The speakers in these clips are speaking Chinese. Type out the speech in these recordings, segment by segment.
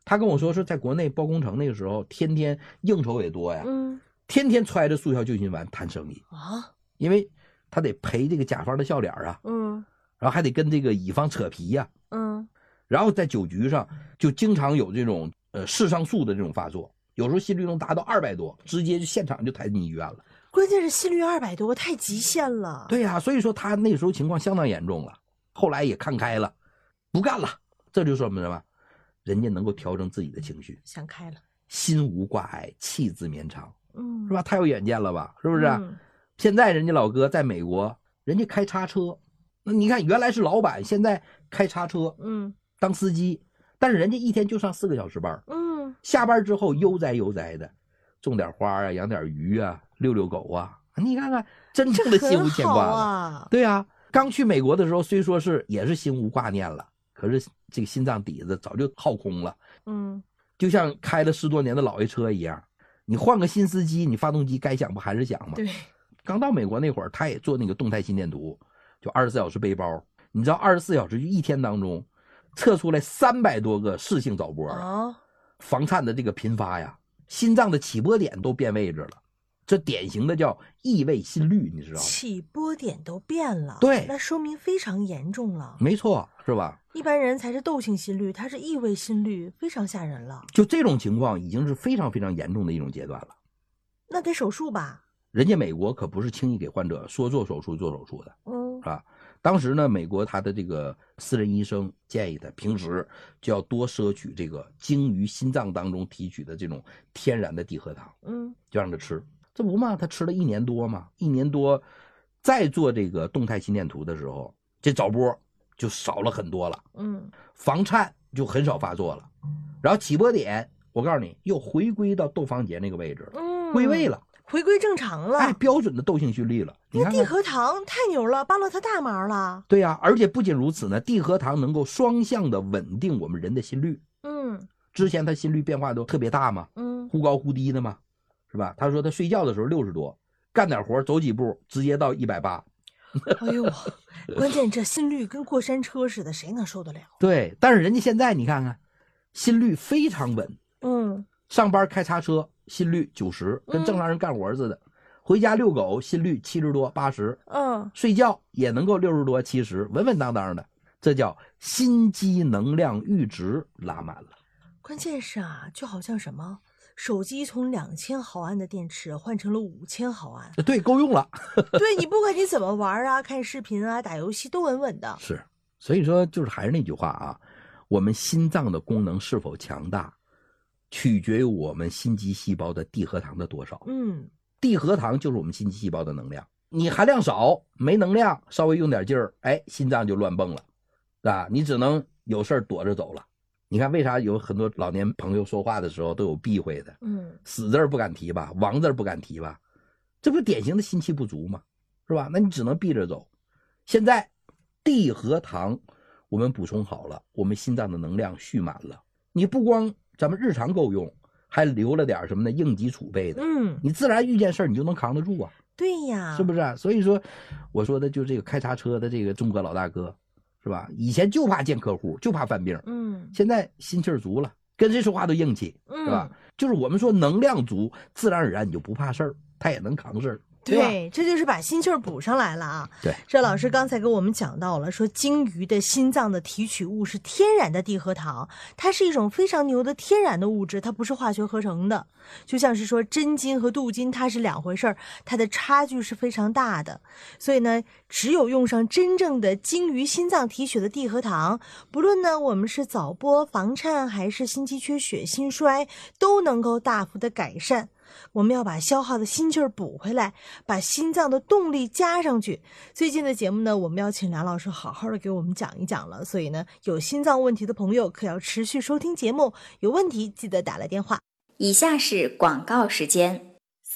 他跟我说是在国内包工程那个时候，天天应酬也多呀，天天揣着速效救心丸谈生意啊，因为他得赔这个甲方的笑脸啊，然后还得跟这个乙方扯皮呀，然后在酒局上就经常有这种室上素的这种发作，有时候心率能达到200多，直接就现场就抬进医院了。 关键是心率200多，太极限了。 对呀，所以说他那时候情况相当严重了，后来也看开了，不干了。这就说明什么？人家能够调整自己的情绪， 想开了， 心无挂碍，气自绵长，是吧？太有远见了吧？是不是？现在人家老哥在美国，人家开叉车，那你看原来是老板，现在开叉车，当司机，但是人家一天就上4个小时班，下班之后悠哉悠哉的，种点花啊，养点鱼啊，遛遛狗啊，你看看真正的心无牵挂了。对啊，刚去美国的时候，虽说也是心无挂念了，可是这个心脏底子早就耗空了。就像开了10多年的老爷车一样，你换个新司机，你发动机该响不还是响吗？ 对。 刚到美国那会儿，他也做那个动态心电图，就24小时背包，你知道24小时就一天当中测出来300多个室性早搏啊，房颤的这个频发呀，心脏的起搏点都变位置了，这典型的叫异位心律，你知道吗？ 起搏点都变了， 对， 那说明非常严重了。 没错，是吧？ 一般人才是窦性心律，他是异位心律，非常吓人了。 就这种情况已经是非常非常严重的一种阶段了。 那得手术吧？ 人家美国可不是轻易给患者说做手术做手术的，啊，当时呢，美国他的这个私人医生建议他平时就要多摄取这个精于心脏当中提取的这种天然的地核糖，就让他吃，这不嘛，他吃了1年多嘛，1年多，再做这个动态心电图的时候，这早搏就少了很多了，房颤就很少发作了，然后起搏点，我告诉你又回归到窦房结那个位置了，归位了。 回归正常了， 哎，标准的窦性心律了。 那地核糖太牛了，帮了他大忙了。 对呀，而且不仅如此呢，地核糖能够双向的稳定我们人的心率。之前他心率变化都特别大嘛，忽高忽低的嘛，是吧？他说他睡觉的时候60多，干点活走几步直接到180。 哎呦，关键这心率跟过山车似的，谁能受得了？ 对，但是人家现在你看看，心率非常稳。上班开叉车。心率90，跟正常人干活似的，回家遛狗，心率70多80，睡觉也能够60多70，稳稳当当的，这叫心肌能量阈值拉满了。 关键是啊，就好像什么手机从2000毫安的电池换成了5000毫安， 对，够用了。 对，你不管你怎么玩啊，看视频啊，打游戏都稳稳的。 是，所以说就是还是那句话啊，我们心脏的功能是否强大，取决于我们心肌细胞的地核糖的多少。地核糖就是我们心肌细胞的能量，你含量少，没能量，稍微用点劲儿，哎，心脏就乱蹦了，啊，你只能有事躲着走了。你看为啥有很多老年朋友说话的时候都有避讳的？死字不敢提吧，亡字不敢提吧，这不是典型的心气不足吗？是吧？那你只能避着走。现在地核糖我们补充好了，我们心脏的能量蓄满了，你不光咱们日常够用，还留了点什么呢？应急储备的。你自然遇见事儿你就能扛得住啊。 对呀， 是不是？所以说我说的就这个开叉车的这个中国老大哥，是吧？以前就怕见客户，就怕犯病，现在心气儿足了，跟谁说话都硬气，是吧？就是我们说能量足，自然而然你就不怕事儿，他也能扛事儿。 对，这就是把心气儿补上来了啊！ 对， 这老师刚才跟我们讲到了，说鲸鱼的心脏的提取物是天然的地核糖，它是一种非常牛的天然的物质，它不是化学合成的。就像是说真金和镀金，它是2回事儿，它的差距是非常大的。所以呢，只有用上真正的鲸鱼心脏提取的地核糖，不论呢我们是早搏、房颤还是心肌缺血、心衰，都能够大幅的改善。我们要把消耗的心气儿补回来，把心脏的动力加上去。最近的节目呢，我们要请梁老师好好的给我们讲一讲了，所以呢，有心脏问题的朋友可要持续收听节目，有问题记得打来电话。 以下是广告时间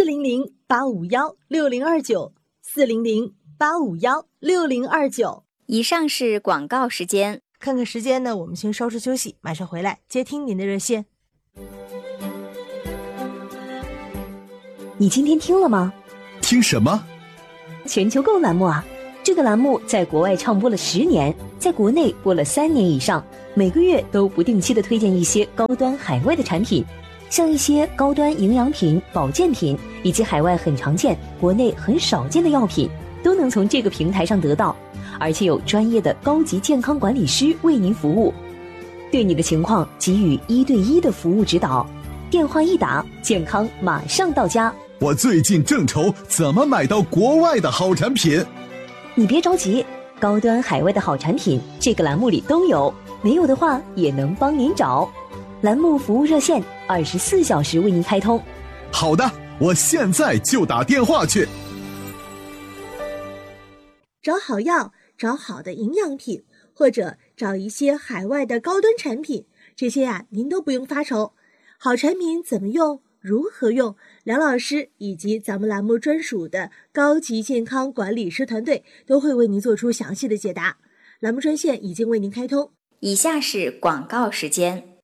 400-851-6029，400-851-6029。 以上是广告时间。 看看时间呢，我们先稍事休息，马上回来接听您的热线。 你今天听了吗？ 听什么？ 全球购栏目啊，这个栏目在国外唱播了10年， 在国内播了3年以上，每个月都不定期的推荐一些高端海外的产品，像一些高端营养品、保健品，以及海外很常见、国内很少见的药品，都能从这个平台上得到，而且有专业的高级健康管理师为您服务，对你的情况给予1对1的服务指导。电话一打，健康马上到家。 我最近正愁怎么买到国外的好产品。 你别着急，高端海外的好产品这个栏目里都有，没有的话也能帮您找。栏目服务热线24小时为您开通。 好的，我现在就打电话去。 找好药，找好的营养品，或者找一些海外的高端产品，这些您都不用发愁。好产品怎么用，如何用，梁老师以及咱们栏目专属的高级健康管理师团队都会为您做出详细的解答。栏目专线已经为您开通。 以下是广告时间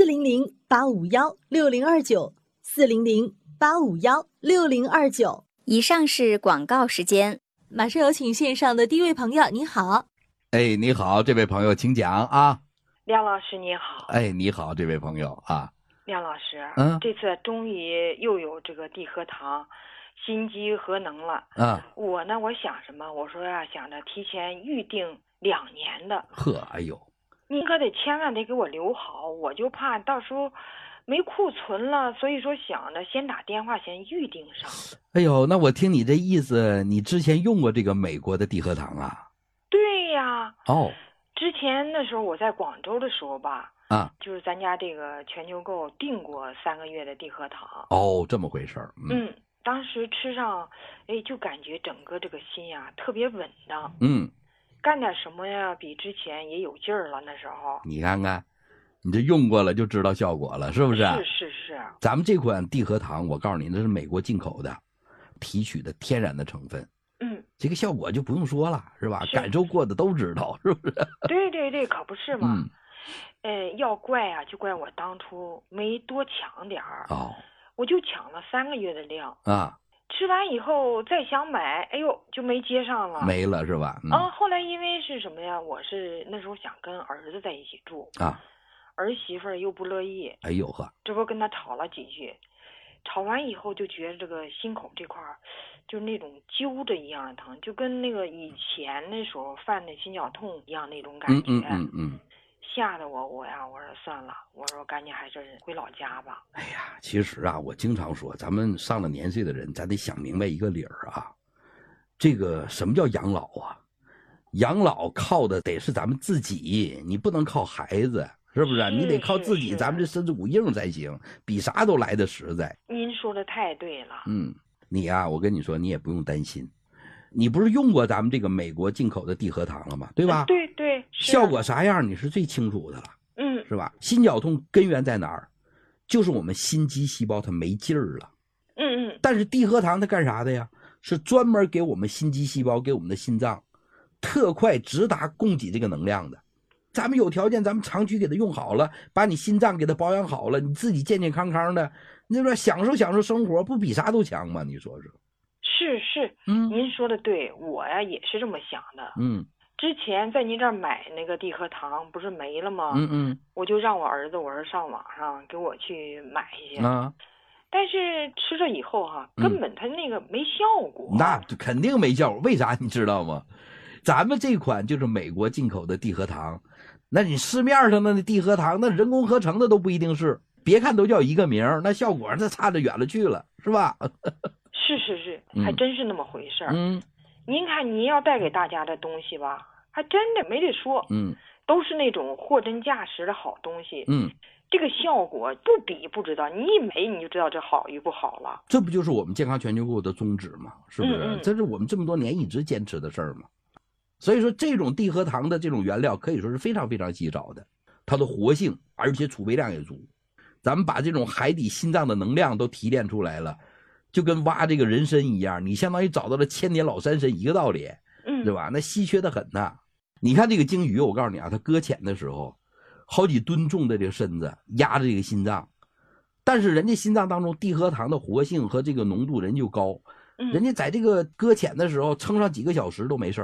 400-851-6029，400-851-6029。 以上是广告时间。 马上有请线上的第一位朋友，你好。 哎，你好，这位朋友请讲啊。 梁老师你好。 哎，你好，这位朋友啊。 梁老师，这次终于又有这个地核糖心肌核能了。我想什么？我说想着提前预定2年的。 哎呦， 您可得千万得给我留好，我就怕到时候没库存了，所以说想着先打电话先预定上。 哎呦，那我听你这意思，你之前用过这个美国的地核糖啊？ 对呀。之前那时候我在广州的时候吧。就是咱家这个全球购订过3个月的地核糖。 这么回事儿。 当时吃上，就感觉整个这个心特别稳当。干点什么比之前也有劲儿了。那时候你看看，你这用过了就知道效果了，是不是？ 是。 咱们这款地核糖，我告诉你，那是美国进口的，提取的天然的成分。这个效果就不用说了，是吧？感受过的都知道，是不是？ 对，可不是嘛。要怪就怪我当初没多抢点儿。我就抢了3个月的量吃完以后再想买，就没接上了， 没了是吧？ 后来因为是什么呀？我是那时候想跟儿子在一起住儿媳妇又不乐意， 哎呦呵， 这不跟他吵了几句，吵完以后就觉得这个心口这块就是那种揪着一样的疼，就跟那个以前那时候犯的心绞痛一样那种感觉。吓得我说算了，我说赶紧还是回老家吧。 哎呀，其实我经常说，咱们上了年岁的人，咱得想明白一个理儿这个什么叫养老养老靠的得是咱们自己，你不能靠孩子，是不是？你得靠自己，咱们这身子骨硬才行，比啥都来得实在。 您说的太对了。 你我跟你说，你也不用担心。你不是用过咱们这个美国进口的地核糖了吗？对吧？ 对， 效果啥样你是最清楚的了。是吧？心绞痛根源在哪儿？就是我们心肌细胞它没劲儿了。但是地核糖它干啥的呀？是专门给我们心肌细胞，给我们的心脏特快直达供给这个能量的。咱们有条件，咱们长期给它用好了，把你心脏给它保养好了，你自己健健康康的，那边享受生活，不比啥都强吗？你说说。 是，您说的对，我也是这么想的。之前在您这儿买那个地核糖不是没了吗？我就让我儿子，我说上网上给我去买一些。但是吃了以后根本它那个没效果。 那肯定没效果，为啥你知道吗？咱们这款就是美国进口的地核糖，那你市面上的那地核糖，那人工合成的都不一定是，别看都叫一个名，那效果那差得远了去了，是吧？ 是，还真是那么回事儿。您看您要带给大家的东西吧，还真的没得说。都是那种货真价实的好东西。这个效果不比不知道，你一没你就知道这好与不好了。 这不就是我们健康全球购的宗旨吗？是不是？这是我们这么多年一直坚持的事儿嘛。所以说这种地核糖的这种原料可以说是非常非常稀少的，它的活性而且储备量也足。咱们把这种海底心脏的能量都提炼出来了，就跟挖这个人参一样，你相当于找到了千年老山参一个道理，对吧？那稀缺的很呐。你看这个鲸鱼，我告诉你它搁浅的时候好几吨重的这个身子压着这个心脏，但是人家心脏当中地核糖的活性和这个浓度人就高，人家在这个搁浅的时候撑上几个小时都没事儿，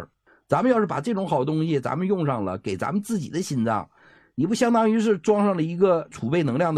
咱们要是把这种好东西咱们用上了，给咱们自己的心脏，你不相当于是装上了一个储备能量的